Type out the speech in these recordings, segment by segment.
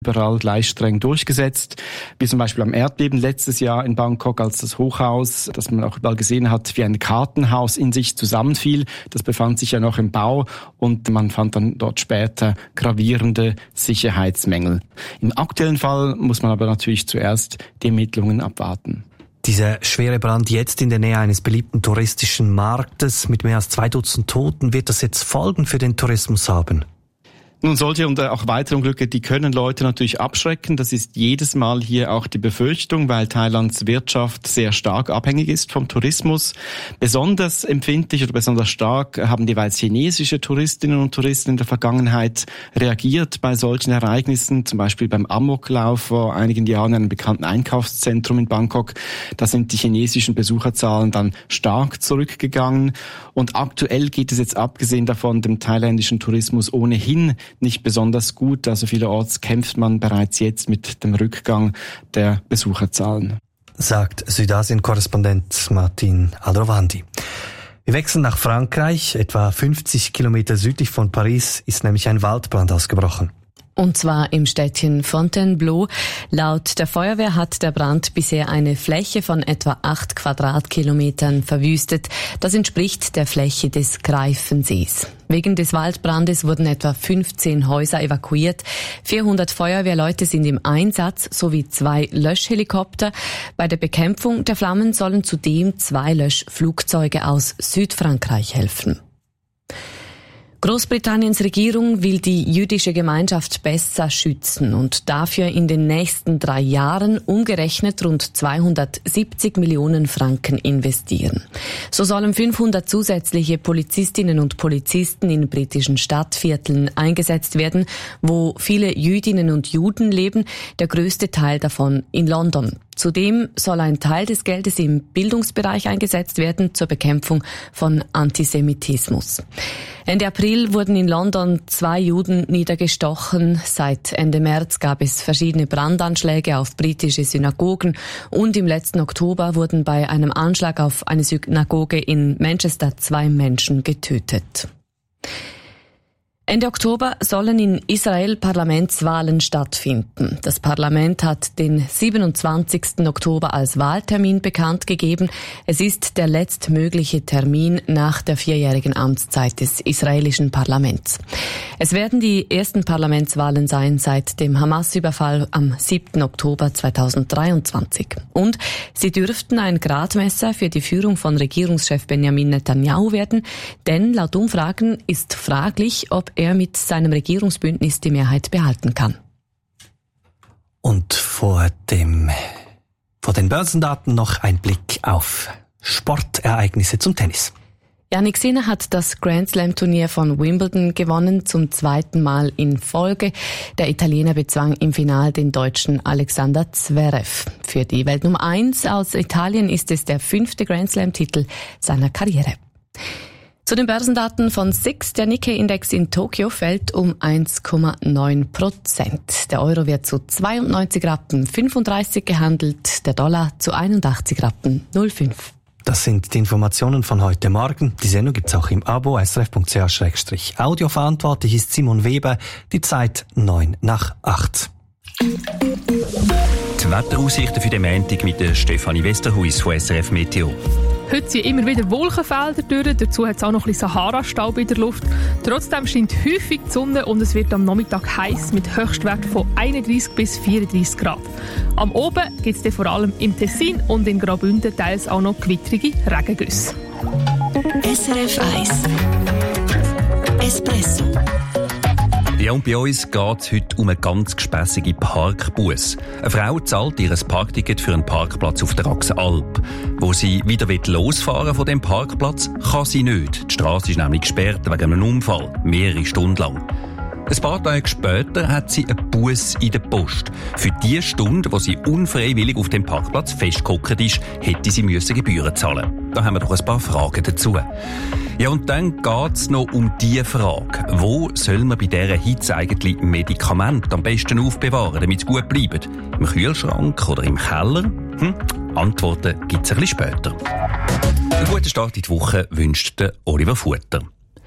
überall gleich streng durchgesetzt, wie zum Beispiel am Erdbeben letztes Jahr in Bangkok, als das Hochhaus, das man auch überall gesehen hat, wie ein Kartenhaus in sich zusammenfiel. Das befand sich ja noch im Bau und man fand dann dort später gravierende Sicherheitsmängel. Im aktuellen Fall muss man aber natürlich zuerst die Ermittlungen abwarten. Dieser schwere Brand jetzt in der Nähe eines beliebten touristischen Marktes mit mehr als 2 Dutzend Toten, wird das jetzt Folgen für den Tourismus haben? Nun, solche und auch weitere Unglücke, die können Leute natürlich abschrecken. Das ist jedes Mal hier auch die Befürchtung, weil Thailands Wirtschaft sehr stark abhängig ist vom Tourismus. Besonders empfindlich oder besonders stark haben jeweils chinesische Touristinnen und Touristen in der Vergangenheit reagiert bei solchen Ereignissen. Zum Beispiel beim Amoklauf vor einigen Jahren in einem bekannten Einkaufszentrum in Bangkok. Da sind die chinesischen Besucherzahlen dann stark zurückgegangen. Und aktuell geht es jetzt abgesehen davon dem thailändischen Tourismus ohnehin nicht besonders gut. Also vielerorts kämpft man bereits jetzt mit dem Rückgang der Besucherzahlen. Sagt Südasien-Korrespondent Martin Aldrovandi. Wir wechseln nach Frankreich. Etwa 50 Kilometer südlich von Paris ist nämlich ein Waldbrand ausgebrochen. Und zwar im Städtchen Fontainebleau. Laut der Feuerwehr hat der Brand bisher eine Fläche von etwa 8 Quadratkilometern verwüstet. Das entspricht der Fläche des Greifensees. Wegen des Waldbrandes wurden etwa 15 Häuser evakuiert. 400 Feuerwehrleute sind im Einsatz, sowie 2 Löschhelikopter. Bei der Bekämpfung der Flammen sollen zudem 2 Löschflugzeuge aus Südfrankreich helfen. Großbritanniens Regierung will die jüdische Gemeinschaft besser schützen und dafür in den nächsten 3 Jahren umgerechnet rund 270 Millionen Franken investieren. So sollen 500 zusätzliche Polizistinnen und Polizisten in britischen Stadtvierteln eingesetzt werden, wo viele Jüdinnen und Juden leben, der größte Teil davon in London. Zudem soll ein Teil des Geldes im Bildungsbereich eingesetzt werden zur Bekämpfung von Antisemitismus. Ende April wurden in London 2 Juden niedergestochen. Seit Ende März gab es verschiedene Brandanschläge auf britische Synagogen und im letzten Oktober wurden bei einem Anschlag auf eine Synagoge in Manchester 2 Menschen getötet. Ende Oktober sollen in Israel Parlamentswahlen stattfinden. Das Parlament hat den 27. Oktober als Wahltermin bekannt gegeben. Es ist der letztmögliche Termin nach der 4-jährigen Amtszeit des israelischen Parlaments. Es werden die ersten Parlamentswahlen sein seit dem Hamas-Überfall am 7. Oktober 2023. Und sie dürften ein Gradmesser für die Führung von Regierungschef Benjamin Netanyahu werden, denn laut Umfragen ist fraglich, ob er mit seinem Regierungsbündnis die Mehrheit behalten kann. Und vor den Börsendaten noch ein Blick auf Sportereignisse zum Tennis. Jannik Sinner hat das Grand-Slam-Turnier von Wimbledon gewonnen, zum 2. Mal in Folge. Der Italiener bezwang im Finale den Deutschen Alexander Zverev. Für die Weltnummer 1 aus Italien ist es der 5. Grand-Slam-Titel seiner Karriere. Zu den Börsendaten von SIX. Der Nikkei-Index in Tokio fällt um 1,9%. Der Euro wird zu 92,35 Rappen gehandelt, der Dollar zu 81,05 Rappen. Das sind die Informationen von heute Morgen. Die Sendung gibt's auch im Abo srf.ch/audio. Verantwortlich ist Simon Weber. Die Zeit 7:09. Die Wetteraussichten für den Montag mit der Stefanie Westerhuis von SRF Meteo. Heute ziehen immer wieder Wolkenfelder durch, dazu hat es auch noch ein bisschen Sahara-Staub in der Luft. Trotzdem scheint häufig die Sonne und es wird am Nachmittag heiß mit Höchstwerten von 31 bis 34 Grad. Am Oben gibt es vor allem im Tessin und in Graubünden teils auch noch gewittrige Regengüsse. SRF 1 Espresso. Ja, und bei uns geht es heute um eine ganz gespässige Parkbusse. Eine Frau zahlt ihr Parkticket für einen Parkplatz auf der Achse Alp. Wo sie wieder losfahren von dem Parkplatz, kann sie nicht. Die Strasse ist nämlich gesperrt wegen einem Unfall, mehrere Stunden lang. Ein paar Tage später hat sie einen Bus in der Post. Für die Stunde, wo sie unfreiwillig auf dem Parkplatz festgehockt ist, hätte sie Gebühren zahlen. Da haben wir doch ein paar Fragen dazu. Ja, und dann geht's noch um die Frage, wo soll man bei dieser Hitze eigentlich Medikamente am besten aufbewahren, damit sie gut bleiben? Im Kühlschrank oder im Keller? Antworten gibt's ein bisschen später. Einen guten Start in die Woche wünscht der Oliver Futter.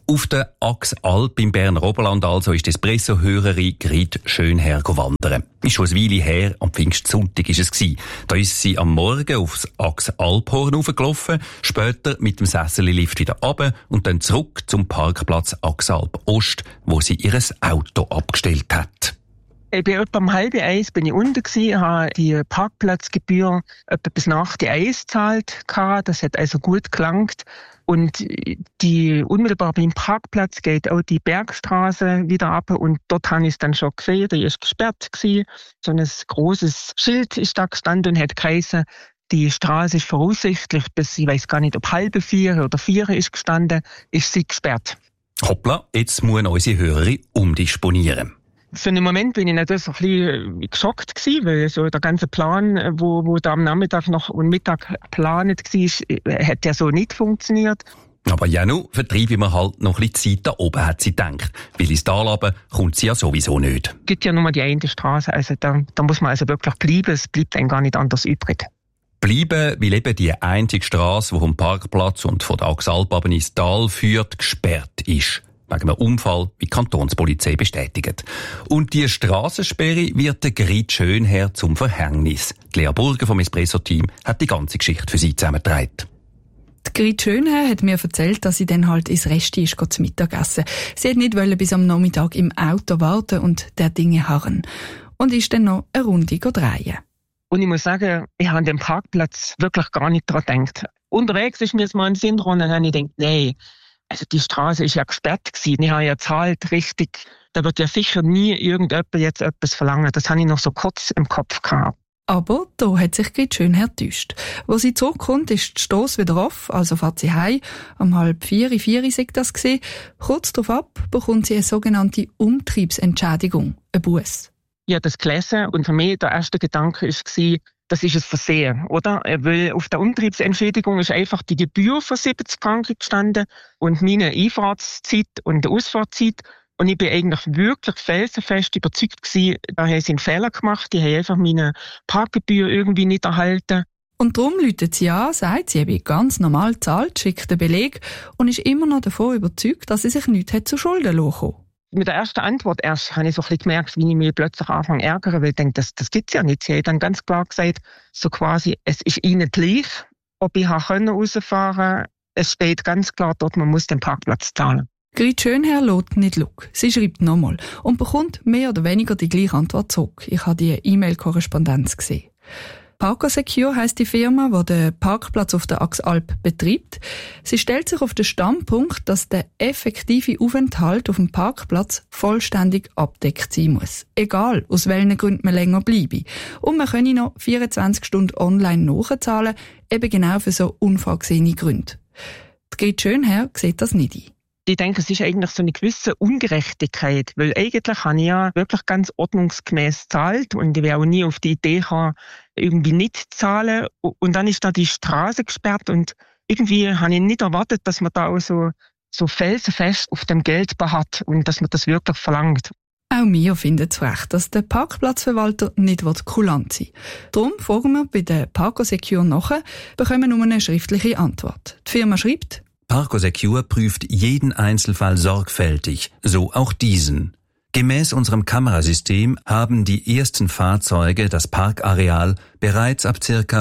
Auf der Axe Alp im Berner Oberland also ist die Espresso-Hörerin Grit Schönherr wandern. Ist schon eine Weile her, am Pfingstsonntag ist es gewesen. Da ist sie am Morgen aufs Axe Alphorn raufgelaufen, später mit dem Sessellift wieder runter und dann zurück zum Parkplatz Axe Alp Ost, wo sie ihr Auto abgestellt hat. Ich bin etwa um 12:30 bin ich unten gewesen, habe die Parkplatzgebühr etwa bis nach die 1 gezahlt. Das hat also gut gelangt. Und die unmittelbar beim Parkplatz geht auch die Bergstraße wieder ab und dort habe ich es dann schon gesehen, die ist gesperrt gewesen. So ein grosses Schild ist da gestanden und hat geheißen, die Straße ist voraussichtlich bis, ich weiss gar nicht, ob 3:30 oder 4 ist gestanden, ist sie gesperrt. Hoppla, jetzt muss unsere Hörerin umdisponieren. Für einen Moment bin ich natürlich ein bisschen geschockt gewesen, weil so der ganze Plan, wo da am Nachmittag noch und Mittag geplant war, hat ja so nicht funktioniert. Aber ja, nun vertreiben wir halt noch ein bisschen Zeit da oben, hat sie gedacht. Weil ins Tal runter kommt sie ja sowieso nicht. Es gibt ja nur die eine Straße, also da muss man also wirklich bleiben, es bleibt einem gar nicht anders übrig. Bleiben, weil eben die einzige Straße, die vom Parkplatz und von der Axe Alp ins Tal führt, gesperrt ist. Wegen einem Unfall, wie die Kantonspolizei bestätigt. Und die Strassensperre wird der Grit Schönherr zum Verhängnis. Die Lea Burger vom Espresso-Team hat die ganze Geschichte für sie zusammengetragen. Die Grit Schönherr hat mir erzählt, dass sie dann halt ins Resti ist zum Mittagessen. Sie hat nicht bis am Nachmittag im Auto warten und der Dinge harren. Und ist dann noch eine Runde drehen. Und ich muss sagen, ich habe an dem Parkplatz wirklich gar nicht daran gedacht. Unterwegs ist mir jetzt mal ein Sinn dran, und dann habe ich gedacht, nein, also die Straße ist ja gesperrt gewesen. Ich habe ja zahlt richtig. Da wird ja sicher nie irgendjemand jetzt etwas verlangen. Das habe ich noch so kurz im Kopf gehabt. Aber da hat sich Grit Schönherr getäuscht. Wo sie zurückkommt, ist die Stoss wieder off, also fährt sie heim. Um 3:30 sei das gewesen. Kurz darauf ab bekommt sie eine sogenannte Umtriebsentschädigung, eine Busse. Ich habe das gelesen und für mich der erste Gedanke war, das ist ein Versehen, oder? Weil auf der Umtriebsentschädigung ist einfach die Gebühr von 70 Franken gestanden und meine Einfahrtszeit und Ausfahrtzeit. Und ich bin eigentlich wirklich felsenfest überzeugt gewesen, da haben sie einen Fehler gemacht, die haben einfach meine Parkgebühr irgendwie nicht erhalten. Und darum läutet sie an, sagt, sie habe ganz normal gezahlt, schickt den Beleg und ist immer noch davon überzeugt, dass sie sich nichts zu Schulden lassen. Mit der ersten Antwort erst habe ich so ein bisschen gemerkt, wie ich mich plötzlich anfange zu ärgern, weil ich denke, das gibt's ja nicht. Sie haben dann ganz klar gesagt, so quasi, es ist ihnen gleich, ob ich rausfahren konnte. Es steht ganz klar dort, man muss den Parkplatz zahlen. Grit Schönherr lässt nicht schauen. Sie schreibt nochmal und bekommt mehr oder weniger die gleiche Antwort zurück. Ich habe die E-Mail-Korrespondenz gesehen. Parco Secure heisst die Firma, die den Parkplatz auf der Axe Alp betreibt. Sie stellt sich auf den Standpunkt, dass der effektive Aufenthalt auf dem Parkplatz vollständig abdeckt sein muss. Egal, aus welchen Gründen man länger bleibe. Und man könne noch 24 Stunden online nachzahlen, eben genau für so unvorgesehene Gründe. Die Grit Schönherr sieht das nicht ein. Ich denke, es ist eigentlich so eine gewisse Ungerechtigkeit, weil eigentlich habe ich ja wirklich ganz ordnungsgemäß gezahlt und ich wäre auch nie auf die Idee gekommen, irgendwie nicht zu zahlen. Und dann ist da die Straße gesperrt und irgendwie habe ich nicht erwartet, dass man da auch so felsenfest auf dem Geld beharrt und dass man das wirklich verlangt. Auch wir finden es recht, dass der Parkplatzverwalter nicht kulant sein will. Darum fragen wir bei der Parco Secure nach, bekommen nur eine schriftliche Antwort. Die Firma schreibt: Parco Secure prüft jeden Einzelfall sorgfältig, so auch diesen. Gemäß unserem Kamerasystem haben die ersten Fahrzeuge das Parkareal bereits ab ca.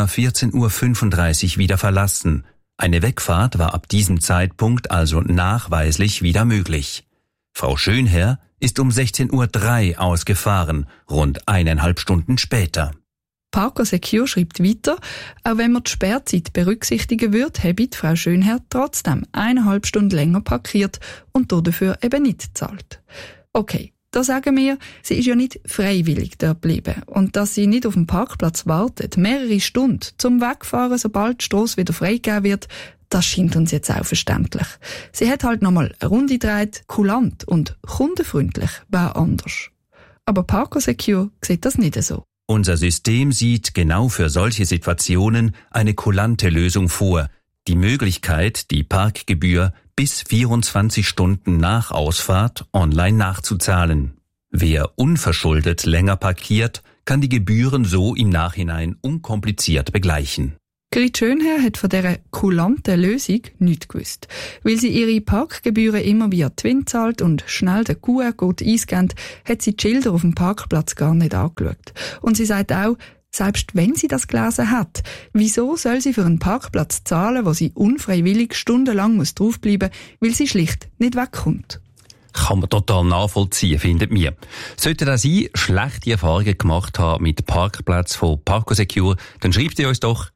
14:35 Uhr wieder verlassen. Eine Wegfahrt war ab diesem Zeitpunkt also nachweislich wieder möglich. Frau Schönherr ist um 16:03 Uhr ausgefahren, rund 1,5 Stunden später. Parco Secure schreibt weiter, auch wenn man die Sperrzeit berücksichtigen würde, habe die Frau Schönherr trotzdem 1,5 Stunden länger parkiert und dafür eben nicht gezahlt. Okay, da sagen wir, sie ist ja nicht freiwillig dort geblieben und dass sie nicht auf dem Parkplatz wartet, mehrere Stunden zum Wegfahren, sobald die Strasse wieder freigegeben wird, das scheint uns jetzt auch verständlich. Sie hat halt nochmal eine Runde gedreht, kulant und kundenfreundlich wäre anders. Aber Parco Secure sieht das nicht so. Unser System sieht genau für solche Situationen eine kulante Lösung vor. Die Möglichkeit, die Parkgebühr bis 24 Stunden nach Ausfahrt online nachzuzahlen. Wer unverschuldet länger parkiert, kann die Gebühren so im Nachhinein unkompliziert begleichen. Grit Schönherr hat von dieser kulanten Lösung nichts gewusst. Weil sie ihre Parkgebühren immer via Twin zahlt und schnell den QR-Code einscannt, hat sie die Schilder auf dem Parkplatz gar nicht angeschaut. Und sie sagt auch, selbst wenn sie das gelesen hat, wieso soll sie für einen Parkplatz zahlen, wo sie unfreiwillig stundenlang draufbleiben muss, weil sie schlicht nicht wegkommt? Kann man total nachvollziehen, findet mir. Sollten auch Sie schlechte Erfahrungen gemacht haben mit Parkplätzen von Parco Secure, dann schreibt ihr uns doch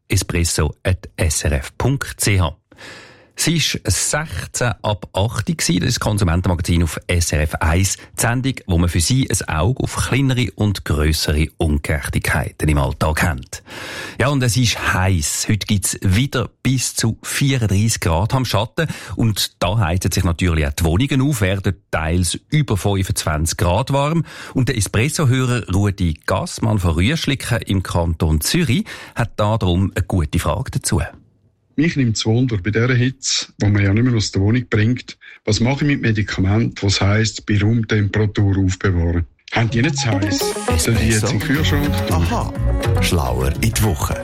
espresso@srf.ch. Sie war 16 ab 8 Uhr, das ist das Konsumentenmagazin auf SRF 1, die Sendung, wo man für Sie ein Auge auf kleinere und grössere Ungerechtigkeiten im Alltag hat. Ja, und es ist heiß. Heute gibt's wieder bis zu 34 Grad am Schatten und da heizen sich natürlich auch die Wohnungen auf, werden teils über 25 Grad warm. Und der Espresso-Hörer Rudi Gassmann von Rüschliken im Kanton Zürich hat da darum eine gute Frage dazu. Mich nimmt es Wunder, bei dieser Hitze, die man ja nicht mehr aus der Wohnung bringt, was mache ich mit Medikamenten, was heisst, bei Raumtemperatur aufbewahren? Haben die nicht zu heiß? Soll die jetzt in den Kühlschrank tun? Aha, schlauer in die Woche.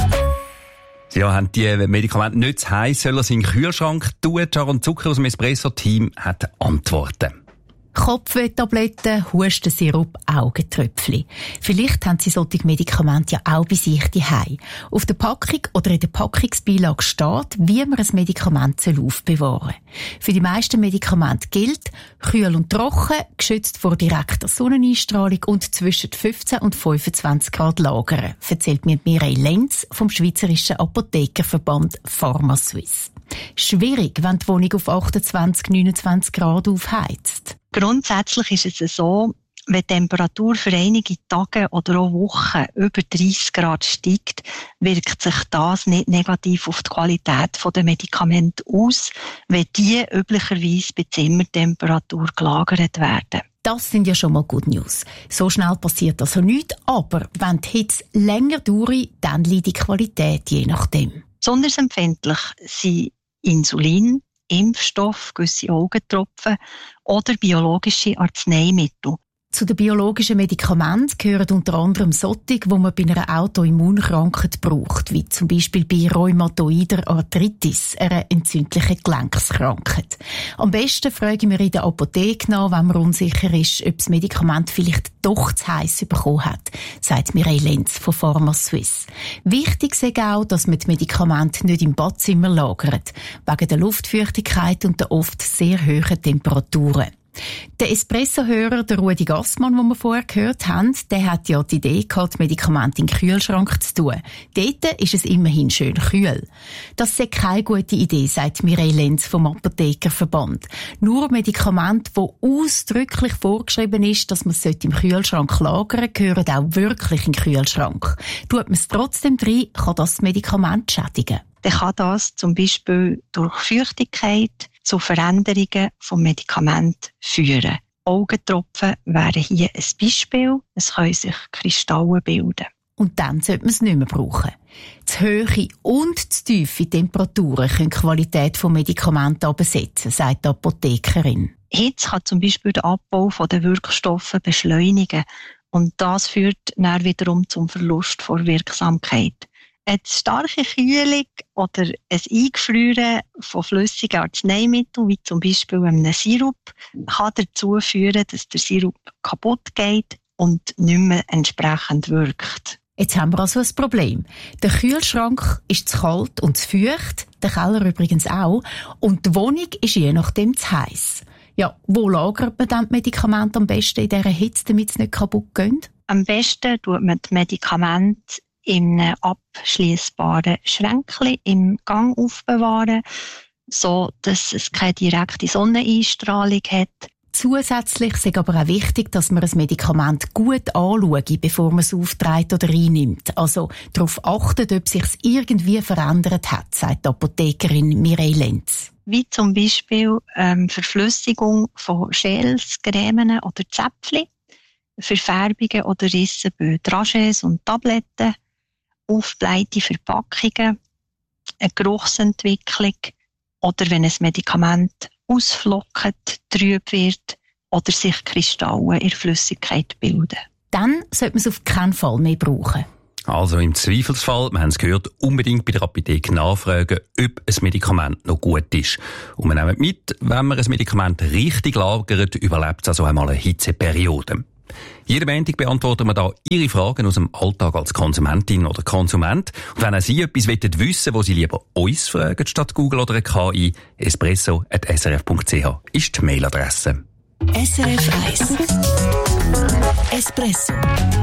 Ja, haben die Medikamente nicht zu heiß, soll er sie in den Kühlschrank tun? Sharon Zucker aus dem Espresso-Team hat Antworten. Kopfwehtabletten, Hustensirup, Augentröpfchen. Vielleicht haben Sie solche Medikamente ja auch bei sich daheim. Auf der Packung oder in der Packungsbeilage steht, wie man ein Medikament aufbewahren soll. Für die meisten Medikamente gilt, kühl und trocken, geschützt vor direkter Sonneneinstrahlung und zwischen 15 und 25 Grad lagern, erzählt mir Mireille Lenz vom Schweizerischen Apothekerverband PharmaSuisse. Schwierig, wenn die Wohnung auf 28, 29 Grad aufheizt. Grundsätzlich ist es so, wenn die Temperatur für einige Tage oder auch Wochen über 30 Grad steigt, wirkt sich das nicht negativ auf die Qualität der Medikamente aus, wenn die üblicherweise bei Zimmertemperatur gelagert werden. Das sind ja schon mal Good News. So schnell passiert also nichts, aber wenn die Hitze länger dauert, dann liegt die Qualität je nachdem. Besonders empfindlich sind Insulin, Impfstoff, gewisse Augentropfen oder biologische Arzneimittel. Zu den biologischen Medikamenten gehören unter anderem solche, die man bei einer Autoimmunkrankheit braucht, wie zum Beispiel bei rheumatoider Arthritis, einer entzündlichen Gelenkskrankheit. Am besten fragen wir in der Apotheke nach, wenn man unsicher ist, ob das Medikament vielleicht doch zu heiß bekommen hat, sagt Mireille Lenz von PharmaSuisse. Wichtig ist auch, dass man die Medikamente nicht im Badzimmer lagert, wegen der Luftfeuchtigkeit und der oft sehr hohen Temperaturen. Der Espresso-Hörer, der Rudi Gassmann, den wir vorher gehört haben, der hat ja die Idee gehabt, Medikamente in den Kühlschrank zu tun. Dort ist es immerhin schön kühl. Das ist keine gute Idee, sagt Mireille Lenz vom Apothekerverband. Nur Medikamente, wo ausdrücklich vorgeschrieben ist, dass man es im Kühlschrank lagern, gehören auch wirklich in den Kühlschrank. Tut man es trotzdem rein, kann das Medikament schädigen. Dann kann das zum Beispiel durch Feuchtigkeit zu Veränderungen vom Medikament führen. Augentropfen wären hier ein Beispiel. Es können sich Kristalle bilden. Und dann sollte man es nicht mehr brauchen. Zu hohe und zu tiefe Temperaturen können die Qualität von Medikamenten absetzen, sagt die Apothekerin. Hitze kann zum Beispiel den Abbau der Wirkstoffe beschleunigen. Und das führt dann wiederum zum Verlust von Wirksamkeit. Eine starke Kühlung oder ein Eingefrieren von flüssigen Arzneimitteln, wie zum Beispiel einem Sirup, kann dazu führen, dass der Sirup kaputt geht und nicht mehr entsprechend wirkt. Jetzt haben wir also ein Problem. Der Kühlschrank ist zu kalt und zu feucht, der Keller übrigens auch, und die Wohnung ist je nachdem zu heiß. Ja, wo lagert man dann die Medikamente am besten in dieser Hitze, damit sie nicht kaputt gehen? Am besten tut man die Medikamente in einem abschliessbaren Schränkchen im Gang aufbewahren, so dass es keine direkte Sonneneinstrahlung hat. Zusätzlich ist aber auch wichtig, dass man ein Medikament gut anschaut, bevor man es aufträgt oder einnimmt. Also darauf achtet, ob es sich irgendwie verändert hat, sagt die Apothekerin Mireille Lenz. Wie zum Beispiel Verflüssigung von Gels, Cremen oder Zäpfchen, Verfärbungen oder Risse bei Dragés und Tabletten, aufgeblähte Verpackungen, eine Geruchsentwicklung oder wenn ein Medikament ausflockt, trüb wird oder sich Kristalle in der Flüssigkeit bilden. Dann sollte man es auf keinen Fall mehr brauchen. Also im Zweifelsfall, wir haben es gehört, unbedingt bei der Apotheke nachfragen, ob ein Medikament noch gut ist. Und wir nehmen mit, wenn man ein Medikament richtig lagert, überlebt es also einmal eine Hitzeperiode. Jeden Montag beantworten wir da Ihre Fragen aus dem Alltag als Konsumentin oder Konsument. Und wenn auch Sie etwas wissen wollen, wo Sie lieber uns fragen, statt Google oder eine KI, espresso@srf.ch ist die Mailadresse. SRF 1 Espresso